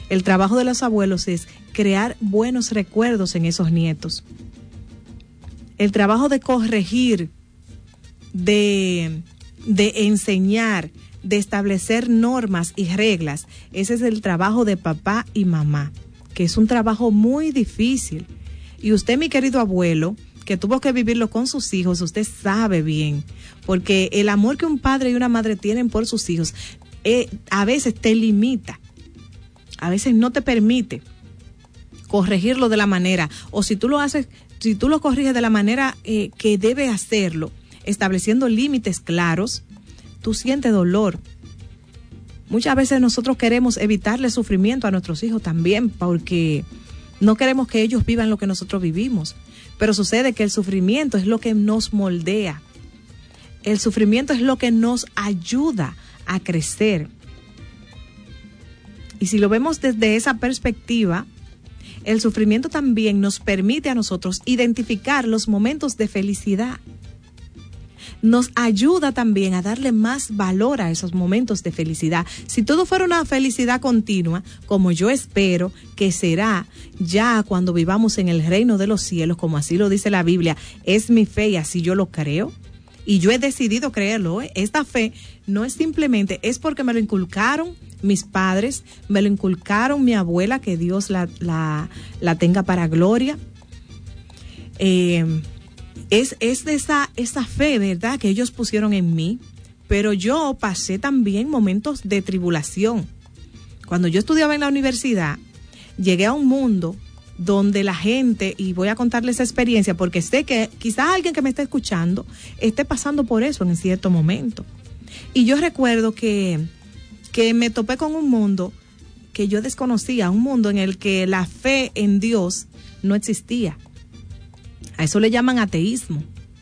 El trabajo de los abuelos es crear buenos recuerdos en esos nietos. El trabajo de corregir, de enseñar, de establecer normas y reglas, ese es el trabajo de papá y mamá, que es un trabajo muy difícil. Y usted, mi querido abuelo, que tuvo que vivirlo con sus hijos, usted sabe bien, porque el amor que un padre y una madre tienen por sus hijos a veces te limita, a veces no te permite corregirlo de la manera, o si tú lo haces, si tú lo corriges de la manera que debe hacerlo, estableciendo límites claros, tú sientes dolor. Muchas veces nosotros queremos evitarle sufrimiento a nuestros hijos también, porque no queremos que ellos vivan lo que nosotros vivimos. Pero sucede que el sufrimiento es lo que nos moldea. El sufrimiento es lo que nos ayuda a crecer. Y si lo vemos desde esa perspectiva, el sufrimiento también nos permite a nosotros identificar los momentos de felicidad. Nos ayuda también a darle más valor a esos momentos de felicidad. Si todo fuera una felicidad continua, como yo espero que será ya cuando vivamos en el reino de los cielos, como así lo dice la Biblia, es mi fe y así yo lo creo. Y yo he decidido creerlo. Esta fe no es simplemente, es porque me lo inculcaron mis padres, me lo inculcaron mi abuela, que Dios la tenga para gloria. Es de esa fe, ¿verdad?, que ellos pusieron en mí, pero yo pasé también momentos de tribulación. Cuando yo estudiaba en la universidad, llegué a un mundo donde la gente, y voy a contarles esa experiencia porque sé que quizás alguien que me esté escuchando esté pasando por eso en cierto momento. Y yo recuerdo que me topé con un mundo que yo desconocía, un mundo en el que la fe en Dios no existía. A eso le llaman ateísmo.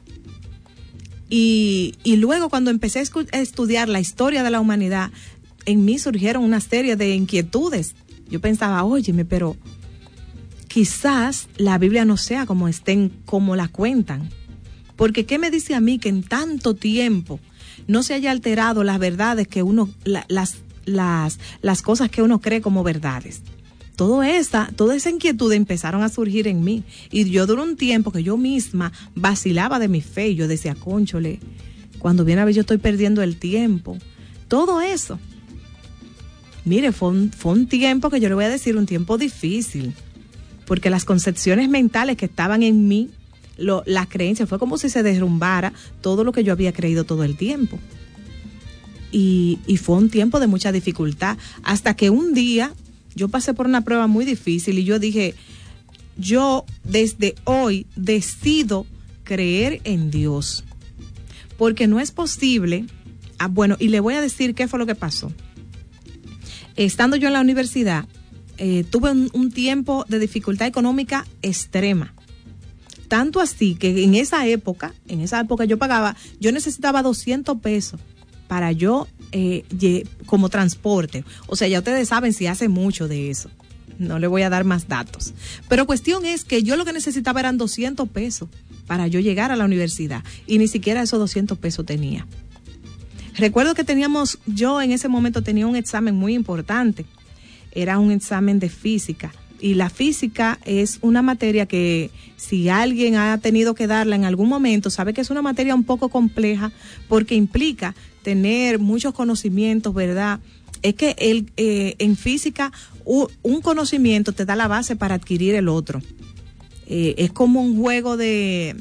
Y luego cuando empecé a estudiar la historia de la humanidad, en mí surgieron una serie de inquietudes. Yo pensaba, óyeme, pero quizás la Biblia no sea como la cuentan. Porque ¿qué me dice a mí que en tanto tiempo no se haya alterado las verdades que uno, las cosas que uno cree como verdades? Toda esa inquietud empezaron a surgir en mí. Y yo duré un tiempo que yo misma vacilaba de mi fe. Y yo decía, cónchole, cuando viene a ver yo estoy perdiendo el tiempo. Todo eso. Mire, fue un tiempo que yo le voy a decir, un tiempo difícil. Porque las concepciones mentales que estaban en mí, las creencias, fue como si se derrumbara todo lo que yo había creído todo el tiempo. Y fue un tiempo de mucha dificultad. Hasta que un día yo pasé por una prueba muy difícil y yo dije, yo desde hoy decido creer en Dios. Porque no es posible, y le voy a decir qué fue lo que pasó. Estando yo en la universidad, tuve un tiempo de dificultad económica extrema. Tanto así que en esa época yo necesitaba 200 pesos para yo como transporte. O sea, ya ustedes saben si hace mucho de eso. No le voy a dar más datos. Pero cuestión es que yo lo que necesitaba eran 200 pesos para yo llegar a la universidad. Y ni siquiera esos 200 pesos tenía. Recuerdo que yo en ese momento tenía un examen muy importante. Era un examen de física. Y la física es una materia que si alguien ha tenido que darla en algún momento, sabe que es una materia un poco compleja porque implica tener muchos conocimientos, ¿verdad? Es que en física un conocimiento te da la base para adquirir el otro. Es como un juego de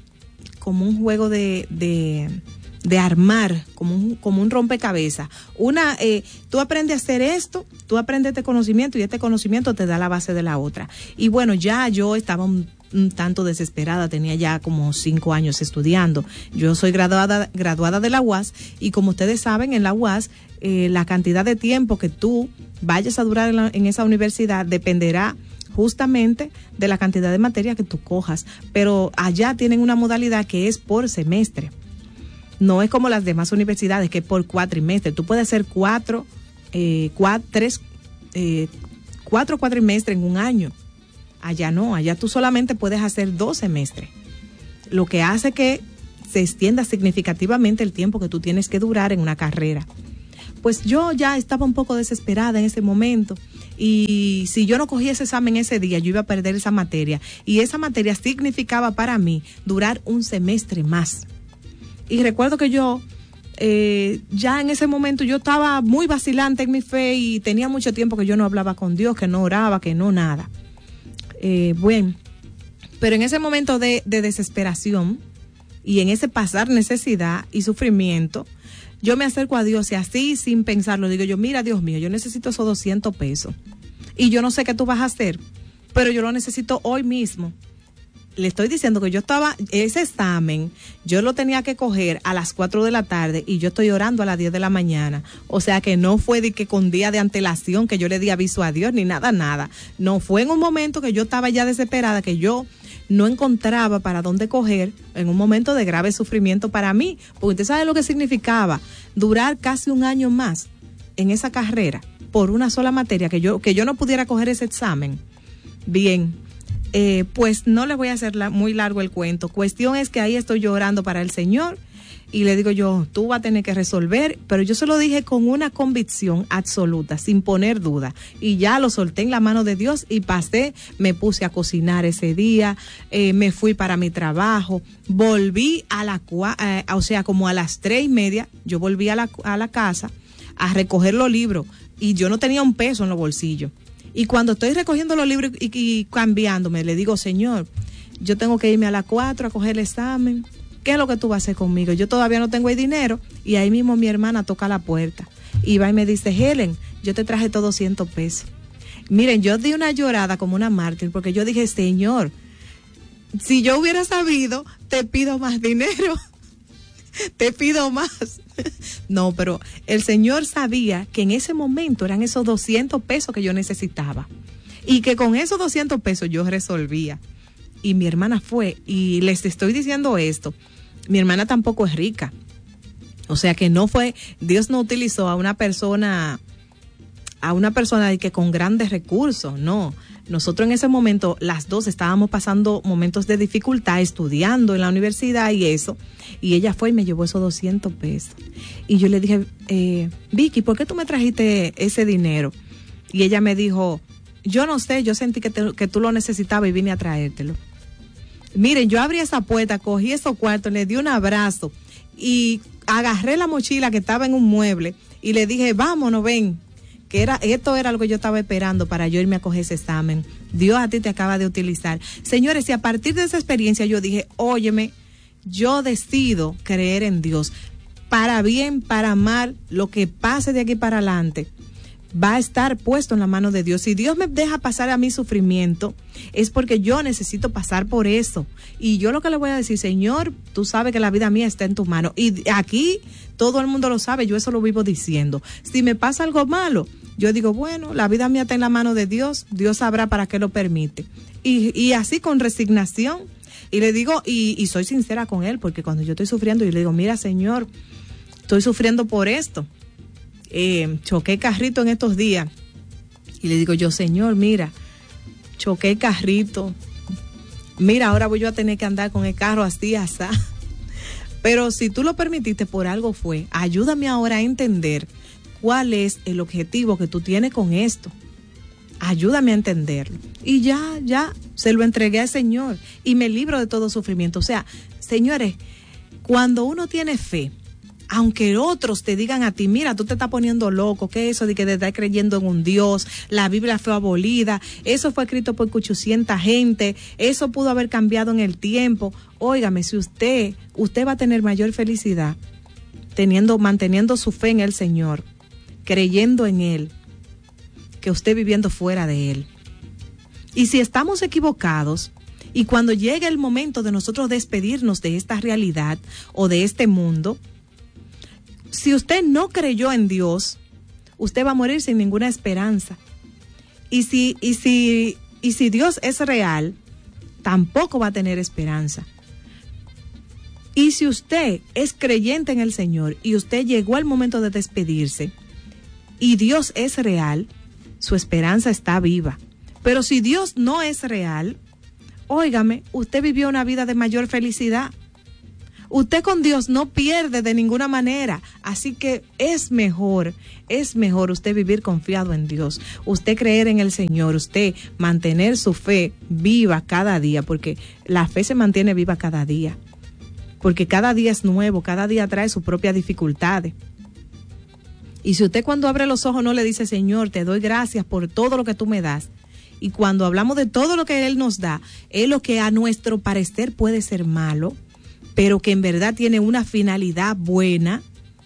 armar, como un rompecabezas. Tú aprendes a hacer esto, tú aprendes este conocimiento y este conocimiento te da la base de la otra. Y bueno, ya yo estaba un tanto desesperada, tenía ya como 5 años estudiando. Yo soy graduada de la UAS y como ustedes saben, en la UAS la cantidad de tiempo que tú vayas a durar en esa universidad dependerá justamente de la cantidad de materia que tú cojas. Pero allá tienen una modalidad que es por semestre. No es como las demás universidades que es por cuatrimestre. Tú puedes hacer 4 cuatrimestres en un año. Allá no, allá tú solamente puedes hacer 2 semestres. Lo que hace que se extienda significativamente el tiempo que tú tienes que durar en una carrera. Pues yo ya estaba un poco desesperada en ese momento. Y si yo no cogía ese examen ese día, yo iba a perder esa materia. Y esa materia significaba para mí durar un semestre más. Y recuerdo que yo, ya en ese momento, yo estaba muy vacilante en mi fe y tenía mucho tiempo que yo no hablaba con Dios, que no oraba, que no nada. Bueno, pero en ese momento de desesperación y en ese pasar necesidad y sufrimiento, yo me acerco a Dios y así sin pensarlo digo yo, mira Dios mío, yo necesito esos 200 pesos y yo no sé qué tú vas a hacer, pero yo lo necesito hoy mismo. Le estoy diciendo que yo estaba, ese examen, yo lo tenía que coger a las 4 de la tarde y yo estoy orando a las 10 de la mañana. O sea que no fue de que con día de antelación que yo le di aviso a Dios ni nada. No, fue en un momento que yo estaba ya desesperada, que yo no encontraba para dónde coger, en un momento de grave sufrimiento para mí, porque usted sabe lo que significaba durar casi un año más en esa carrera por una sola materia, que yo no pudiera coger ese examen. Bien, pues no les voy a hacer muy largo el cuento. Cuestión es que ahí estoy llorando para el Señor y le digo yo, tú vas a tener que resolver, pero yo se lo dije con una convicción absoluta, sin poner duda, y ya lo solté en la mano de Dios y pasé, me puse a cocinar ese día, me fui para mi trabajo, volví o sea, como a las 3:30, yo volví a la casa a recoger los libros y yo no tenía un peso en los bolsillos. Y cuando estoy recogiendo los libros y cambiándome, le digo, Señor, yo tengo que irme a las 4 a coger el examen. ¿Qué es lo que tú vas a hacer conmigo? Yo todavía no tengo el dinero. Y ahí mismo mi hermana toca la puerta. Y va y me dice, Helen, yo te traje todos 200 pesos. Miren, yo di una llorada como una mártir porque yo dije, Señor, si yo hubiera sabido, te pido más dinero. Te pido más. No, pero el Señor sabía que en ese momento eran esos 200 pesos que yo necesitaba y que con esos 200 pesos yo resolvía. Y mi hermana fue, y les estoy diciendo esto, mi hermana tampoco es rica. O sea que no fue, Dios no utilizó a una persona de que con grandes recursos, no. Nosotros en ese momento, las dos estábamos pasando momentos de dificultad, estudiando en la universidad y eso, y ella fue y me llevó esos 200 pesos. Y yo le dije, Vicky, ¿por qué tú me trajiste ese dinero? Y ella me dijo, yo no sé, yo sentí que tú lo necesitabas y vine a traértelo. Miren, yo abrí esa puerta, cogí esos cuartos, le di un abrazo y agarré la mochila que estaba en un mueble y le dije, vámonos, ven. Que esto era lo que yo estaba esperando para yo irme a coger ese examen. Dios a ti te acaba de utilizar. Señores, y a partir de esa experiencia yo dije, óyeme, yo decido creer en Dios. Para bien, para mal, lo que pase de aquí para adelante va a estar puesto en la mano de Dios. Si Dios me deja pasar a mi sufrimiento, es porque yo necesito pasar por eso. Y yo lo que le voy a decir, Señor, tú sabes que la vida mía está en tus manos. Y aquí todo el mundo lo sabe, yo eso lo vivo diciendo. Si me pasa algo malo, yo digo, bueno, la vida mía está en la mano de Dios, Dios sabrá para qué lo permite. Y así con resignación, y le digo, y soy sincera con Él, porque cuando yo estoy sufriendo, yo le digo, mira, Señor, estoy sufriendo por esto. Choqué carrito en estos días y le digo yo, Señor, mira, choqué carrito, mira, ahora voy yo a tener que andar con el carro así, asá, pero si tú lo permitiste, por algo fue. Ayúdame ahora a entender cuál es el objetivo que tú tienes con esto, ayúdame a entenderlo. Y ya se lo entregué al Señor y me libro de todo sufrimiento. O sea, señores, cuando uno tiene fe, aunque otros te digan a ti, mira, tú te estás poniendo loco, ¿qué es eso de que te estás creyendo en un Dios? La Biblia fue abolida, eso fue escrito por 800 gente, eso pudo haber cambiado en el tiempo. Óigame, si usted va a tener mayor felicidad manteniendo su fe en el Señor, creyendo en Él, que usted viviendo fuera de Él. Y si estamos equivocados, y cuando llegue el momento de nosotros despedirnos de esta realidad o de este mundo, si usted no creyó en Dios, usted va a morir sin ninguna esperanza. Y si Dios es real, tampoco va a tener esperanza. Y si usted es creyente en el Señor y usted llegó al momento de despedirse y Dios es real, su esperanza está viva. Pero si Dios no es real, óigame, usted vivió una vida de mayor felicidad. Usted con Dios no pierde de ninguna manera, así que es mejor usted vivir confiado en Dios, usted creer en el Señor, usted mantener su fe viva cada día, porque la fe se mantiene viva cada día, porque cada día es nuevo, cada día trae sus propias dificultades. Y si usted cuando abre los ojos no le dice, Señor, te doy gracias por todo lo que tú me das, y cuando hablamos de todo lo que Él nos da, es lo que a nuestro parecer puede ser malo, pero que en verdad tiene una finalidad buena,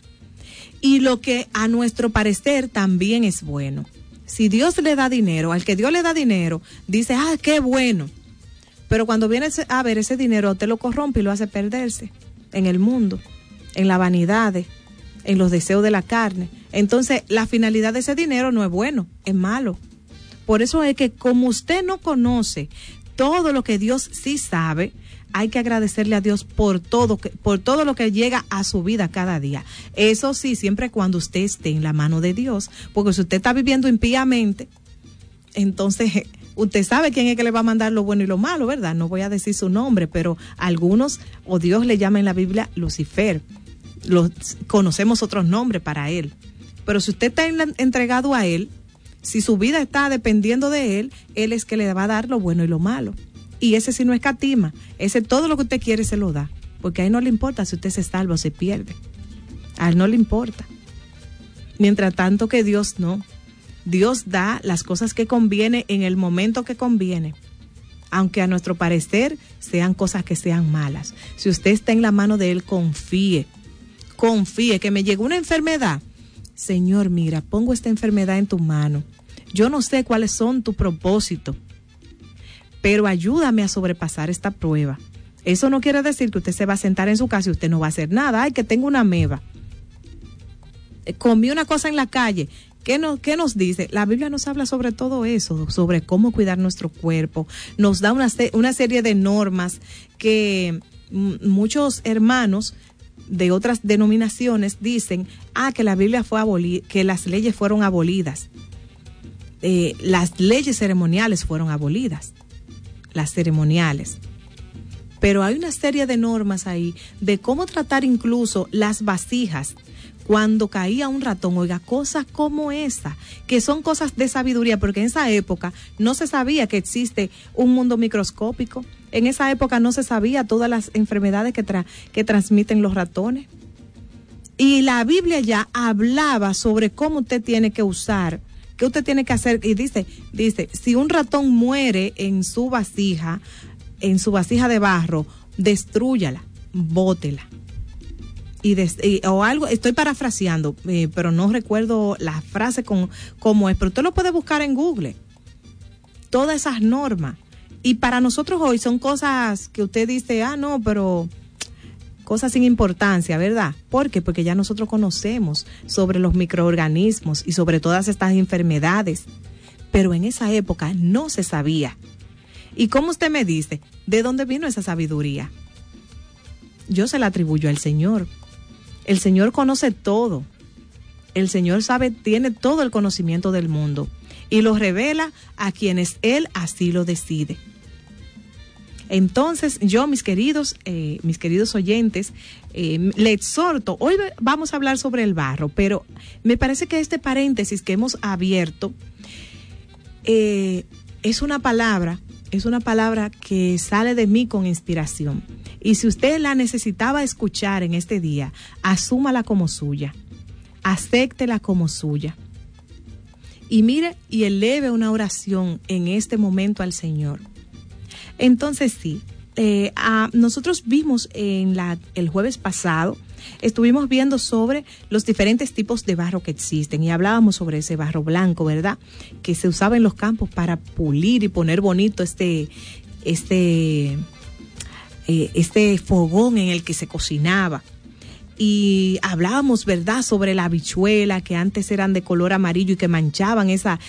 y lo que a nuestro parecer también es bueno. Si Dios le da dinero, al que Dios le da dinero, dice, qué bueno, pero cuando viene a ver ese dinero, te lo corrompe y lo hace perderse en el mundo, en la vanidad, en los deseos de la carne. Entonces, la finalidad de ese dinero no es bueno, es malo. Por eso es que como usted no conoce todo lo que Dios sí sabe, hay que agradecerle a Dios por todo lo que llega a su vida cada día. Eso sí, siempre cuando usted esté en la mano de Dios, porque si usted está viviendo impíamente, entonces usted sabe quién es que le va a mandar lo bueno y lo malo, ¿verdad? No voy a decir su nombre, pero algunos, o Dios le llama en la Biblia Lucifer. Conocemos otros nombres para él. Pero si usted está entregado a él, si su vida está dependiendo de él, él es que le va a dar lo bueno y lo malo. Y ese sí no escatima, ese todo lo que usted quiere se lo da, porque a él no le importa si usted se salva o se pierde, a él no le importa. Mientras tanto que Dios no, Dios da las cosas que conviene en el momento que conviene, aunque a nuestro parecer sean cosas que sean malas. Si usted está en la mano de él, confíe, que me llegó una enfermedad, Señor, mira, pongo esta enfermedad en tu mano, yo no sé cuáles son tus propósitos, pero ayúdame a sobrepasar esta prueba. Eso no quiere decir que usted se va a sentar en su casa y usted no va a hacer nada. Ay, que tengo una ameba. Comí una cosa en la calle. ¿Qué nos dice? La Biblia nos habla sobre todo eso, sobre cómo cuidar nuestro cuerpo. Nos da una serie de normas que muchos hermanos de otras denominaciones dicen, que la Biblia fue abolida, que las leyes fueron abolidas. Las leyes ceremoniales fueron abolidas. Las ceremoniales, pero hay una serie de normas ahí de cómo tratar incluso las vasijas cuando caía un ratón. Oiga, cosas como esa, que son cosas de sabiduría, porque en esa época no se sabía que existe un mundo microscópico, en esa época no se sabía todas las enfermedades que transmiten los ratones, y la Biblia ya hablaba sobre cómo usted tiene que usar, ¿qué usted tiene que hacer? Y dice, si un ratón muere en su vasija de barro, destrúyala, bótela. O algo, estoy parafraseando, pero no recuerdo la frase cómo es, pero usted lo puede buscar en Google. Todas esas normas. Y para nosotros hoy son cosas que usted dice, no, pero cosas sin importancia, ¿verdad? ¿Por qué? Porque ya nosotros conocemos sobre los microorganismos y sobre todas estas enfermedades, pero en esa época no se sabía. ¿Y cómo usted me dice? ¿De dónde vino esa sabiduría? Yo se la atribuyo al Señor. El Señor conoce todo. El Señor tiene todo el conocimiento del mundo y lo revela a quienes Él así lo decide. Entonces, yo, mis queridos oyentes, le exhorto, hoy vamos a hablar sobre el barro, pero me parece que este paréntesis que hemos abierto es una palabra que sale de mí con inspiración. Y si usted la necesitaba escuchar en este día, asúmala como suya, acéptela como suya. Y mire y eleve una oración en este momento al Señor. Entonces sí, nosotros vimos el jueves pasado, estuvimos viendo sobre los diferentes tipos de barro que existen y hablábamos sobre ese barro blanco, ¿verdad? Que se usaba en los campos para pulir y poner bonito este fogón en el que se cocinaba. Y hablábamos, ¿verdad?, sobre la habichuela, que antes eran de color amarillo y que manchaban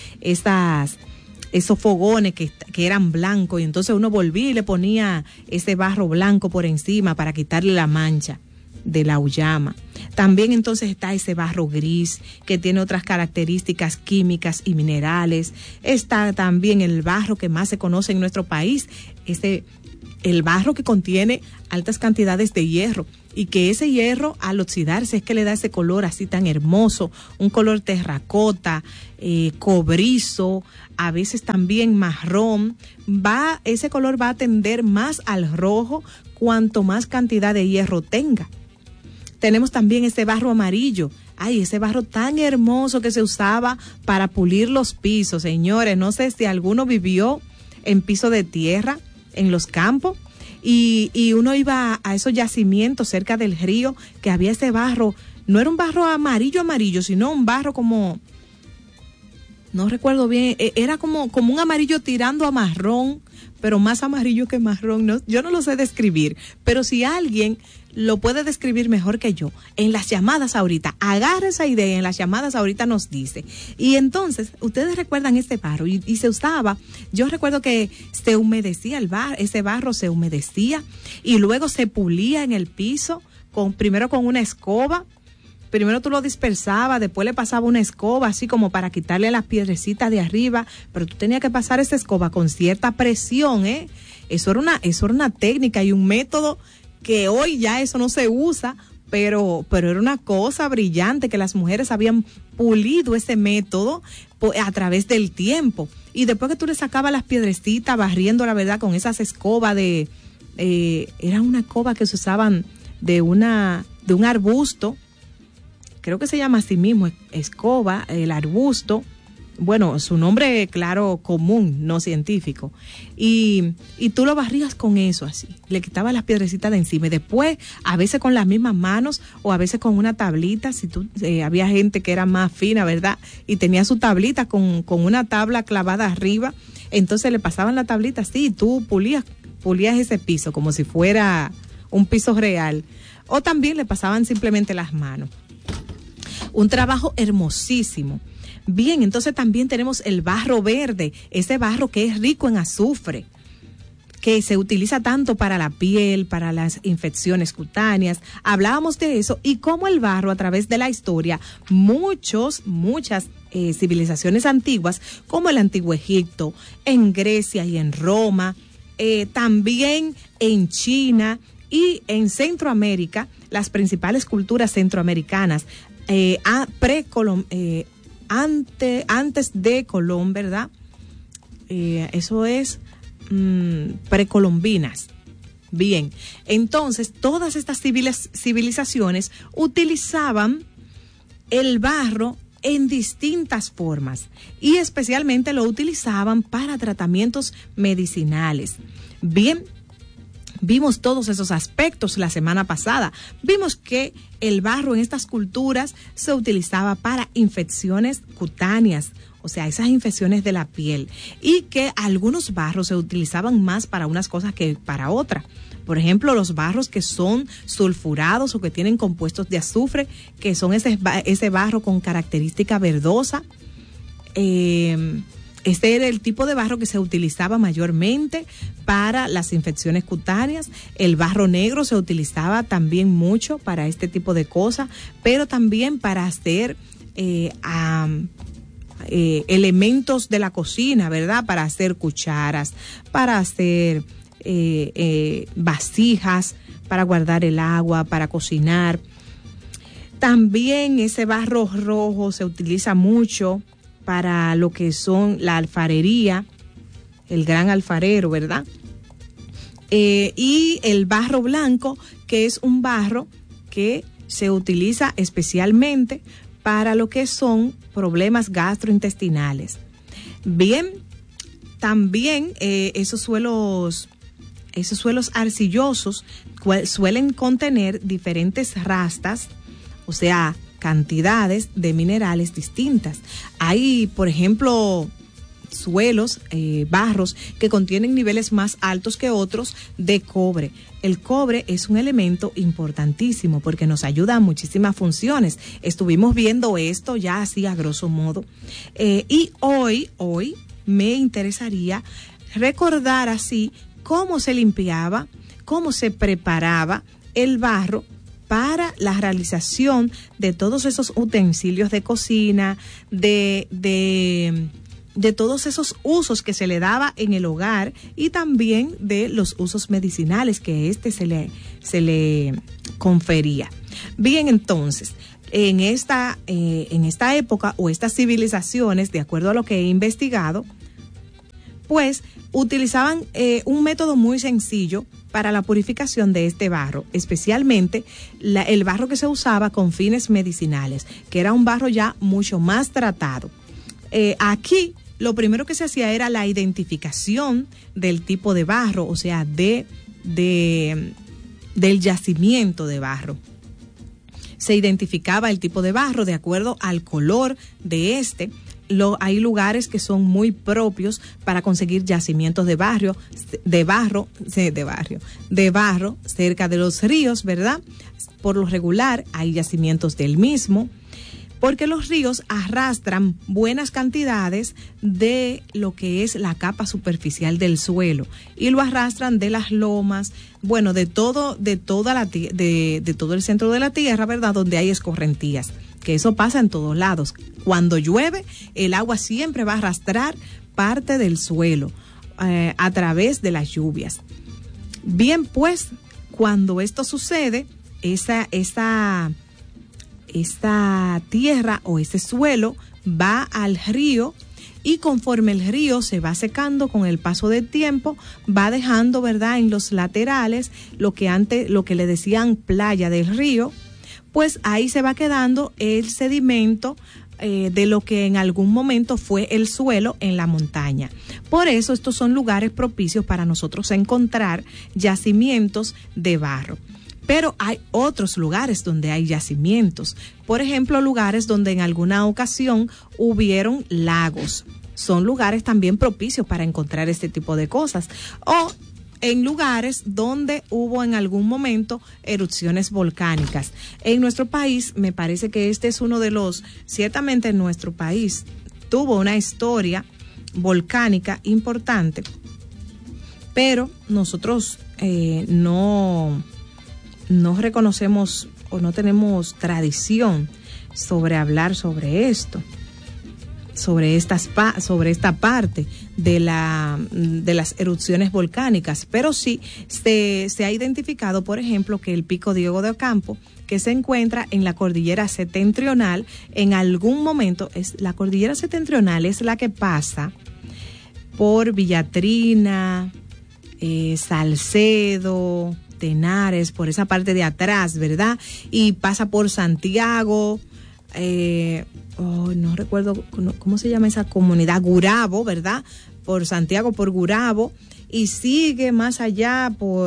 esos fogones que eran blancos, y entonces uno volvía y le ponía ese barro blanco por encima para quitarle la mancha de la uyama. También entonces está ese barro gris que tiene otras características químicas y minerales. Está también el barro que más se conoce en nuestro país, ese el barro que contiene altas cantidades de hierro, y que ese hierro al oxidarse es que le da ese color así tan hermoso, un color terracota, cobrizo, a veces también marrón. Ese color va a tender más al rojo cuanto más cantidad de hierro tenga. Tenemos también ese barro amarillo. Ay, ese barro tan hermoso que se usaba para pulir los pisos, señores. No sé si alguno vivió en piso de tierra, en los campos, y uno iba a esos yacimientos cerca del río, que había ese barro. No era un barro amarillo, sino un barro como, no recuerdo bien, era como un amarillo tirando a marrón, pero más amarillo que marrón. No, yo no lo sé describir, pero si alguien lo puede describir mejor que yo, en las llamadas ahorita, agarra esa idea, en las llamadas ahorita nos dice. Y entonces, ustedes recuerdan este barro, y se usaba, yo recuerdo que se humedecía ese barro se humedecía, y luego se pulía en el piso, primero con una escoba. Primero tú lo dispersabas, después le pasaba una escoba así como para quitarle las piedrecitas de arriba, pero tú tenías que pasar esa escoba con cierta presión, ¿eh? Eso era una técnica y un método que hoy ya eso no se usa, pero era una cosa brillante, que las mujeres habían pulido ese método a través del tiempo. Y después que tú le sacabas las piedrecitas, barriendo, la verdad, con esas escobas era una escoba que se usaban de un arbusto, creo que se llama así mismo, escoba, el arbusto. Bueno, su nombre, claro, común, no científico. Y tú lo barrías con eso así, le quitabas las piedrecitas de encima. Y después, a veces con las mismas manos o a veces con una tablita, si tú, había gente que era más fina, ¿verdad? Y tenía su tablita con una tabla clavada arriba. Entonces le pasaban la tablita así y tú pulías ese piso como si fuera un piso real. O también le pasaban simplemente las manos. Un trabajo hermosísimo. Bien, entonces también tenemos el barro verde, ese barro que es rico en azufre, que se utiliza tanto para la piel, para las infecciones cutáneas. Hablábamos de eso y cómo el barro, a través de la historia, muchas civilizaciones antiguas, como el Antiguo Egipto, en Grecia y en Roma, también en China y en Centroamérica, las principales culturas centroamericanas, antes de Colón, ¿verdad? Eso es precolombinas. Bien, entonces todas estas civilizaciones utilizaban el barro en distintas formas y especialmente lo utilizaban para tratamientos medicinales. Bien, vimos todos esos aspectos la semana pasada. Vimos que el barro en estas culturas se utilizaba para infecciones cutáneas, o sea, esas infecciones de la piel, y que algunos barros se utilizaban más para unas cosas que para otras. Por ejemplo, los barros que son sulfurados o que tienen compuestos de azufre, que son ese barro con característica verdosa. Este era el tipo de barro que se utilizaba mayormente para las infecciones cutáneas. El barro negro se utilizaba también mucho para este tipo de cosas, pero también para hacer elementos de la cocina, ¿verdad? Para hacer cucharas, para hacer vasijas, para guardar el agua, para cocinar. También ese barro rojo se utiliza mucho para lo que son la alfarería, el gran alfarero, ¿verdad? Y el barro blanco, que es un barro que se utiliza especialmente para lo que son problemas gastrointestinales. Bien, también esos suelos arcillosos suelen contener diferentes rastas, o sea, cantidades de minerales distintas. Hay, por ejemplo, suelos, barros que contienen niveles más altos que otros de cobre. El cobre es un elemento importantísimo porque nos ayuda a muchísimas funciones. Estuvimos viendo esto ya así a grosso modo. Y hoy me interesaría recordar así cómo se limpiaba, cómo se preparaba el barro para la realización de todos esos utensilios de cocina, de todos esos usos que se le daba en el hogar y también de los usos medicinales que se le confería. Bien, entonces, en esta época o estas civilizaciones, de acuerdo a lo que he investigado, pues utilizaban un método muy sencillo para la purificación de este barro, especialmente el barro que se usaba con fines medicinales, que era un barro ya mucho más tratado. Aquí lo primero que se hacía era la identificación del tipo de barro, o sea, del yacimiento de barro. Se identificaba el tipo de barro de acuerdo al color de este. Hay lugares que son muy propios para conseguir yacimientos de barro cerca de los ríos, ¿verdad? Por lo regular hay yacimientos del mismo, porque los ríos arrastran buenas cantidades de lo que es la capa superficial del suelo y lo arrastran de las lomas, bueno, de todo el centro de la tierra, ¿verdad? Donde hay escorrentías, que eso pasa en todos lados. Cuando llueve, el agua siempre va a arrastrar parte del suelo a través de las lluvias. Bien, pues, cuando esto sucede, esta tierra o ese suelo va al río y conforme el río se va secando con el paso del tiempo, va dejando, ¿verdad?, en los laterales lo que le decían playa del río, pues ahí se va quedando el sedimento de lo que en algún momento fue el suelo en la montaña. Por eso estos son lugares propicios para nosotros encontrar yacimientos de barro. Pero hay otros lugares donde hay yacimientos. Por ejemplo, lugares donde en alguna ocasión hubieron lagos. Son lugares también propicios para encontrar este tipo de cosas. O en lugares donde hubo en algún momento erupciones volcánicas. En nuestro país, me parece que este es uno de ciertamente nuestro país tuvo una historia volcánica importante, pero nosotros no reconocemos o no tenemos tradición sobre hablar sobre esto, sobre esta parte de las erupciones volcánicas, pero sí se ha identificado, por ejemplo, que el Pico Diego de Ocampo, que se encuentra en la cordillera septentrional, en algún momento, la cordillera septentrional es la que pasa por Villatrina, Salcedo, Tenares, por esa parte de atrás, ¿verdad? Y pasa por Santiago, no recuerdo cómo se llama esa comunidad, Gurabo, ¿verdad? Por Santiago, por Gurabo, y sigue más allá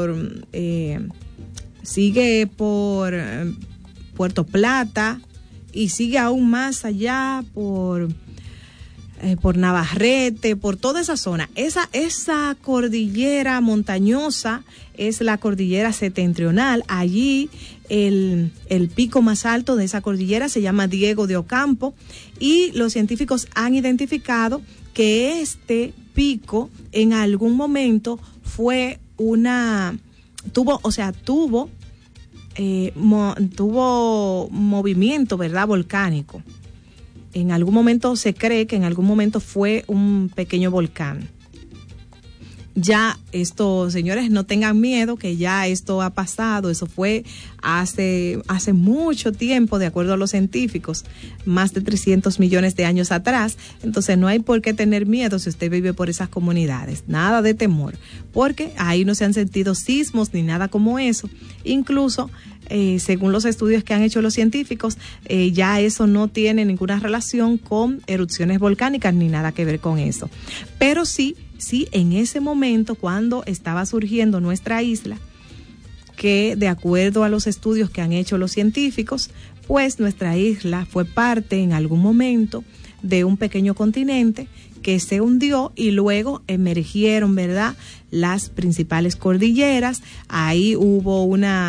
sigue por Puerto Plata, y sigue aún más allá por Navarrete, por toda esa zona. Esa cordillera montañosa es la cordillera septentrional. Allí el pico más alto de esa cordillera se llama Diego de Ocampo, y los científicos han identificado que este pico en algún momento tuvo movimiento, ¿verdad?, volcánico. En algún momento se cree que en algún momento fue un pequeño volcán. Ya esto, señores, no tengan miedo, que ya esto ha pasado. Eso fue hace mucho tiempo, de acuerdo a los científicos, más de 300 millones de años atrás. Entonces no hay por qué tener miedo si usted vive por esas comunidades. Nada de temor, porque ahí no se han sentido sismos ni nada como eso. Incluso según los estudios que han hecho los científicos, ya eso no tiene ninguna relación con erupciones volcánicas ni nada que ver con eso. Pero sí, en ese momento, cuando estaba surgiendo nuestra isla, que de acuerdo a los estudios que han hecho los científicos, pues nuestra isla fue parte en algún momento de un pequeño continente que se hundió y luego emergieron, ¿verdad?, las principales cordilleras. Ahí hubo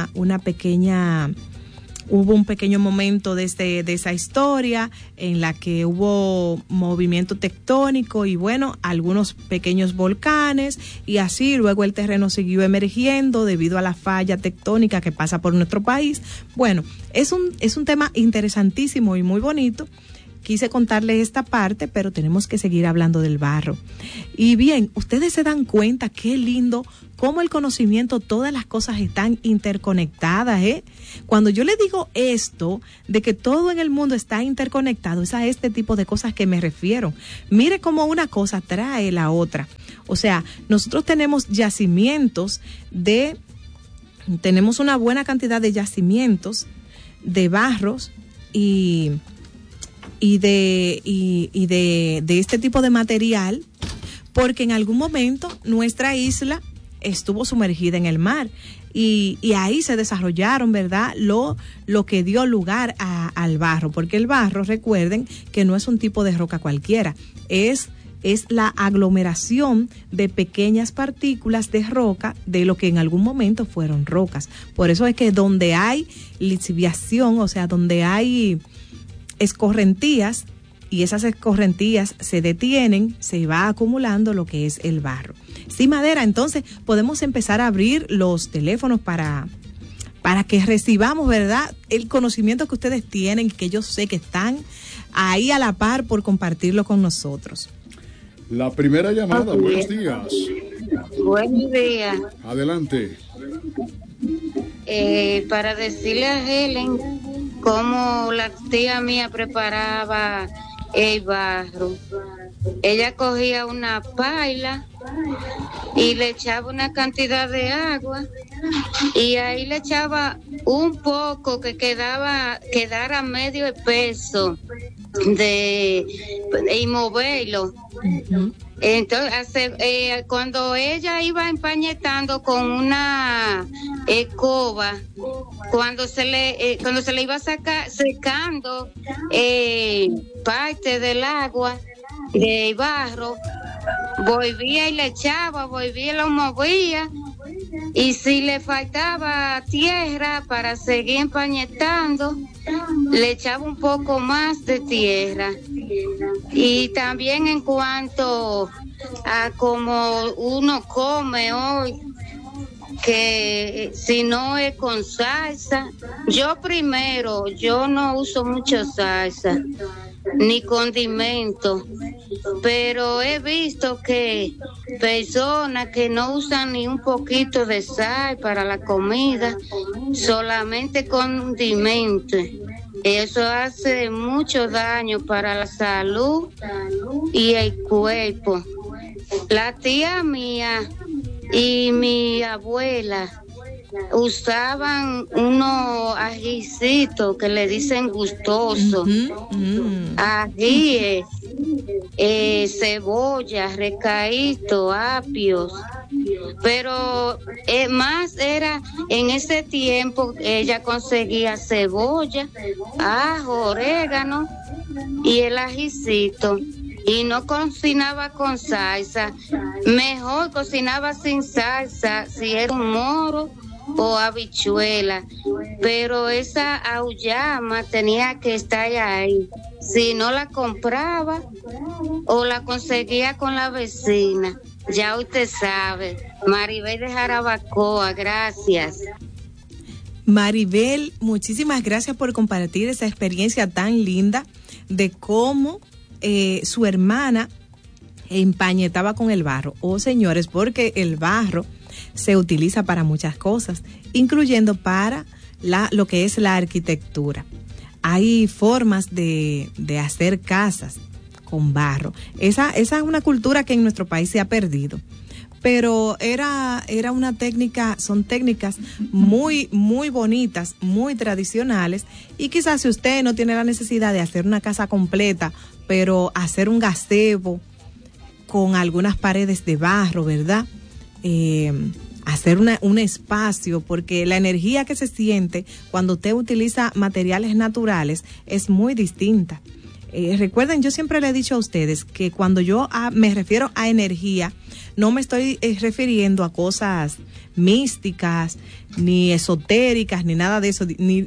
hubo un pequeño momento de esa historia en la que hubo movimiento tectónico y bueno, algunos pequeños volcanes, y así luego el terreno siguió emergiendo debido a la falla tectónica que pasa por nuestro país. Bueno, es un tema interesantísimo y muy bonito, quise contarles esta parte, pero tenemos que seguir hablando del barro. Y bien, ustedes se dan cuenta qué lindo cómo el conocimiento, todas las cosas están interconectadas, ¿eh? Cuando yo le digo esto, de que todo en el mundo está interconectado, es a este tipo de cosas que me refiero. Mire cómo una cosa trae la otra. O sea, nosotros tenemos tenemos una buena cantidad de yacimientos de barros y de este tipo de material, porque en algún momento nuestra isla estuvo sumergida en el mar y ahí se desarrollaron, ¿verdad?, lo que dio lugar al barro, porque el barro, recuerden que no es un tipo de roca cualquiera, es la aglomeración de pequeñas partículas de roca de lo que en algún momento fueron rocas. Por eso es que donde hay lixiviación, o sea, donde hay escorrentías y esas escorrentías se detienen, se va acumulando lo que es el barro. Sí, Madera, entonces podemos empezar a abrir los teléfonos para que recibamos, ¿verdad?, el conocimiento que ustedes tienen, que yo sé que están ahí a la par por compartirlo con nosotros. La primera llamada, buenos días. Buenos días. Adelante. Para decirle a Helen cómo la tía mía preparaba el barro. Ella cogía una paila y le echaba una cantidad de agua y ahí le echaba un poco que quedara medio peso y moverlo. Uh-huh. Entonces, cuando ella iba empañetando con una escoba, cuando se le iba secando parte del agua del barro, volvía y le echaba, volvía y lo movía, y si le faltaba tierra para seguir empañetando, le echaba un poco más de tierra. Y también en cuanto a como uno come hoy, que si no es con salsa, yo no uso mucho salsa ni condimento, pero he visto que personas que no usan ni un poquito de sal para la comida, solamente condimento. Eso hace mucho daño para la salud y el cuerpo. La tía mía y mi abuela usaban unos ajicitos que le dicen gustosos, ajíes, cebolla, recaíto, apios, pero más era en ese tiempo ella conseguía cebolla, ajo, orégano y el ajicito. Y no cocinaba con salsa, mejor cocinaba sin salsa si era un moro o habichuela, pero esa auyama tenía que estar ahí. Si no la compraba o la conseguía con la vecina, ya usted sabe. Maribel de Jarabacoa, gracias. Maribel, muchísimas gracias por compartir esa experiencia tan linda de cómo su hermana empañetaba con el barro. Oh, señores, porque el barro se utiliza para muchas cosas, incluyendo para lo que es la arquitectura. Hay formas de hacer casas con barro. Esa es una cultura que en nuestro país se ha perdido, pero era una técnica, son técnicas muy, muy bonitas, muy tradicionales, y quizás si usted no tiene la necesidad de hacer una casa completa, pero hacer un gazebo con algunas paredes de barro, ¿verdad? Hacer un espacio, porque la energía que se siente cuando usted utiliza materiales naturales es muy distinta. Recuerden, yo siempre le he dicho a ustedes que cuando yo me refiero a energía, no me estoy refiriendo a cosas místicas, ni esotéricas, ni nada de eso,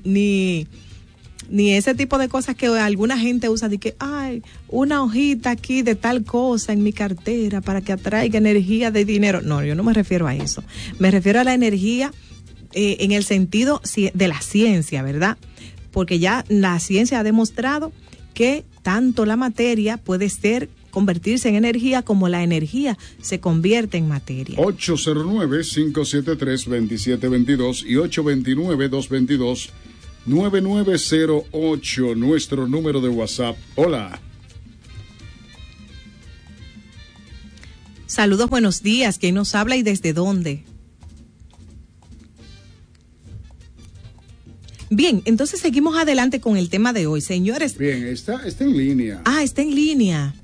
ni ese tipo de cosas que alguna gente usa de que, ay, una hojita aquí de tal cosa en mi cartera para que atraiga energía de dinero. No, yo no me refiero a eso. Me refiero a la energía en el sentido de la ciencia, ¿verdad? Porque ya la ciencia ha demostrado que tanto la materia puede convertirse en energía como la energía se convierte en materia. 809-573-2722 y 829-222-9908, nuestro número de WhatsApp. Hola. Saludos, buenos días. ¿Quién nos habla y desde dónde? Bien, entonces seguimos adelante con el tema de hoy, señores. Bien, está en línea. Ah, está en línea.